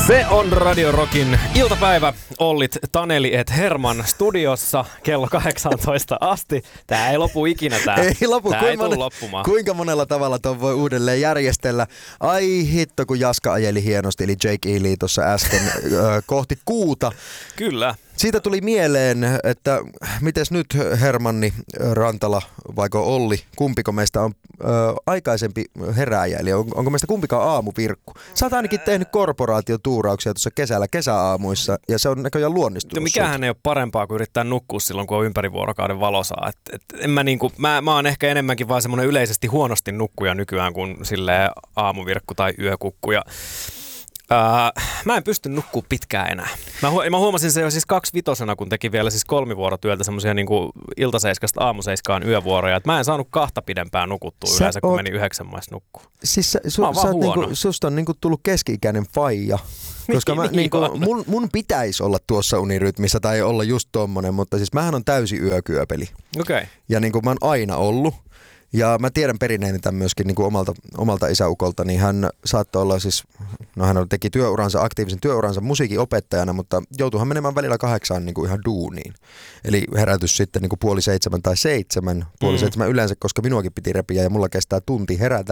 Se on Radio Rockin iltapäivä. Ollit Taneli et Herman studiossa kello 18 asti. Tää ei lopu ikinä tää. Ei lopu. Tää ei tule loppumaan. Kuinka monella tavalla ton voi uudelleen järjestellä? Ai hitto, kun Jaska ajeli hienosti, eli Jake Ely tuossa äsken kohti kuuta. Kyllä. Siitä tuli mieleen, että mites nyt Hermanni, Rantala vaiko Olli, kumpiko meistä on aikaisempi herääjä, eli onko meistä kumpikaan aamuvirkku? Sä oot ainakin tehnyt korporaatiotuurauksia tuossa kesällä kesäaamuissa, ja se on näköjään luonnistunut. Mikähän ei ole parempaa kuin yrittää nukkua silloin, kun on ympärivuorokauden valosaa. Mä oon ehkä enemmänkin vaan semmoinen yleisesti huonosti nukkuja nykyään kuin silleen aamuvirkku tai yökukku. Mä en pysty nukkuu pitkään enää. Mä huomasin se jo siis 2-vitosena, kun teki vielä siis 3-vuorotyöltä semmosia niinku iltaseiskasta aamuseiskaan yövuoroja. Et mä en saanut 2 pidempään nukuttua yleensä, kun meni 9 maissa nukkuu. Siis susta on niinku tullut keski-ikäinen faija. Koska mun pitäisi olla tuossa unirytmissä tai olla just tommonen, mutta siis mähän on täysi yökyöpeli. Okei. Ja niinku mä oon aina ollut. Ja mä tiedän perineeni tämän myöskin niin kuin omalta isäukolta, niin hän saattoi olla siis, hän teki aktiivisen työuransa musiikin opettajana, mutta joutuihan menemään välillä 8 niin kuin ihan duuniin. Eli herätys sitten niin kuin 6:30 tai 7, 6:30 yleensä, koska minuakin piti repiä ja mulla kestää tunti herätä.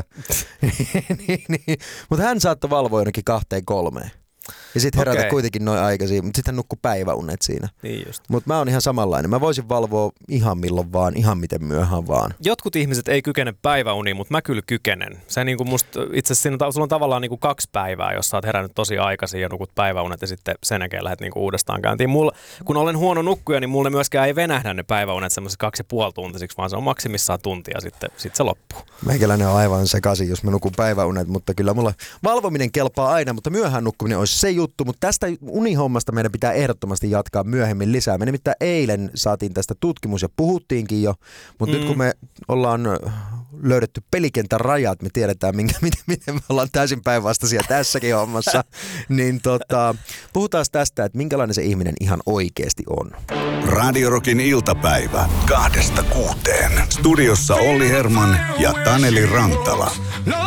niin. Mutta hän saattoi valvoa jonnekin 2-3. Ja sitten herätä kuitenkin noin aikaisin, mutta sitten nukkuu päiväunet siinä. Niin just. Mutta mä oon ihan samanlainen. Mä voisin valvoa ihan milloin vaan, ihan miten myöhään vaan. Jotkut ihmiset ei kykene päiväuniin, mutta mä kyllä kykenen. Se niinku musta, itse asiassa sulla on tavallaan niinku 2 päivää, jos sä oot herännyt tosi aikaisin ja nukut päiväunet ja sitten sen jälkeen lähdet niinku uudestaan käyntiin. Kun olen huono nukkuja, niin mulle myöskään ei venähdä ne päiväunet semmoisiksi 2,5 tuntisiksi, vaan se on maksimissaan tuntia sitten se loppuu. Meikäläinen on aivan sekaisin, jos mä nukun päiväunet, mutta kyllä mulla valvominen kelpaa aina, mutta myöhään nukkuminen olisi se juttu, mutta tästä unihommasta meidän pitää ehdottomasti jatkaa myöhemmin lisää. Me nimittäin eilen saatiin tästä tutkimus ja puhuttiinkin jo, mutta nyt kun me ollaan löydetty pelikentän rajat, me tiedetään miten me ollaan täysin päinvastaisia tässäkin hommassa, niin puhutaan tästä, että minkälainen se ihminen ihan oikeasti on. Radio Rockin iltapäivä 2-6. Studiossa Olli Herman ja Taneli Rantala.